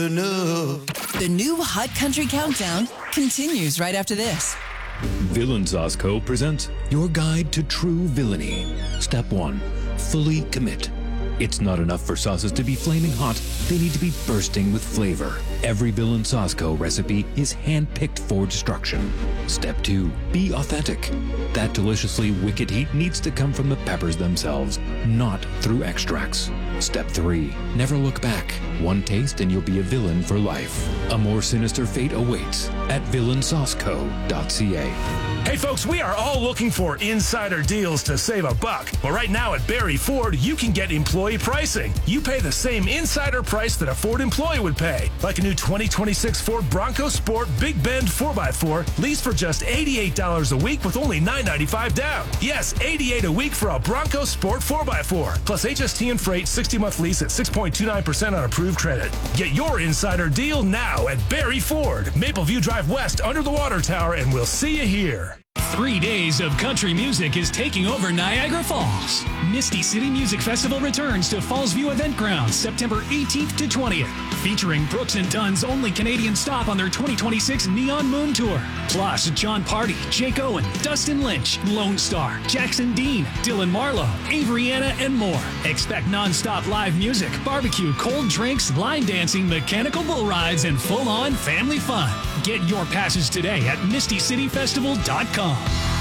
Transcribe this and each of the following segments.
The new Hot Country Countdown continues right after this. Villain Sauce Co. presents your guide to true villainy. Step 1. Fully commit. It's not enough for sauces to be flaming hot. They need to be bursting with flavor. Every Villain Sauce Co. recipe is hand-picked for destruction. Step 2. Be authentic. That deliciously wicked heat needs to come from the peppers themselves, not through extracts. Step 3. Never look back. One taste and you'll be a villain for life. A more sinister fate awaits at villainsauceco.ca. Hey folks, we are all looking for insider deals to save a buck. Well, right now at Barry Ford, you can get employee pricing. You pay the same insider price that a Ford employee would pay. Like a new 2026 Ford Bronco Sport Big Bend 4x4, leased for just $88 a week with only $995 down. Yes, $88 a week for a Bronco Sport 4x4. Plus HST and freight, 60-month lease at 6.29% on approved credit. Get your insider deal now at Barry Ford, Mapleview Drive West under the water tower, and we'll see you here. 3 days of country music is taking over Niagara Falls. Misty City Music Festival returns to Fallsview Event Grounds September 18th to 20th, featuring Brooks and Dunn's only Canadian stop on their 2026 Neon Moon Tour. Plus, John Party, Jake Owen, Dustin Lynch, Lone Star, Jackson Dean, Dylan Marlowe, Avery Anna, and more. Expect non-stop live music, barbecue, cold drinks, line dancing, mechanical bull rides, and full-on family fun. Get your passes today at MistyCityFestival.com.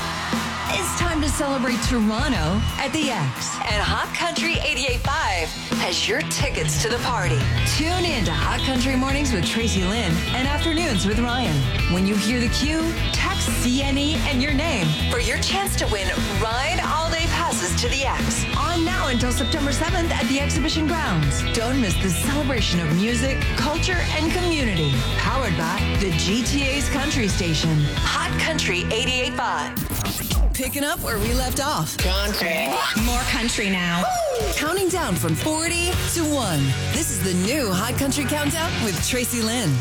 It's time to celebrate Toronto at the X. And Hot Country 88.5 has your tickets to the party. Tune in to Hot Country Mornings with Tracy Lynn and Afternoons with Ryan. When you hear the cue, text CNE and your name for your chance to win Ride All-Day passes to the X. On now until September 7th at the exhibition grounds. Don't miss the celebration of music, culture, and community. Powered by the GTA's Country Station. Hot Country 88.5. Picking up where we left off. Country. More country now. Counting down from 40 to 1. This is the new Hot Country Countdown with Tracy Lynn.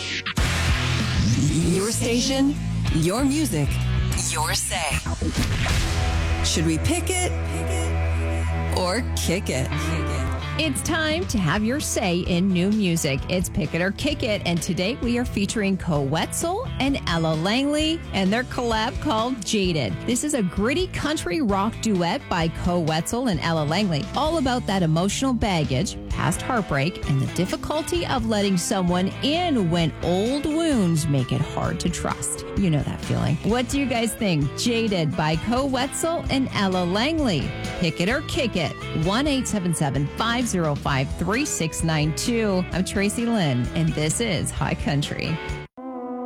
Your station, your music, your say. Should we pick it or kick it? It's time to have your say in new music. It's Pick It or Kick It, and today we are featuring Co Wetzel and Ella Langley and their collab called Jaded. This is a gritty country rock duet by Co Wetzel and Ella Langley, all about that emotional baggage, past heartbreak, and the difficulty of letting someone in when old wounds make it hard to trust. You know that feeling. What do you guys think? Jaded by Co Wetzel and Ella Langley. Pick It or Kick It. 1-877-505-3692. I'm Tracy Lynn, and this is High Country.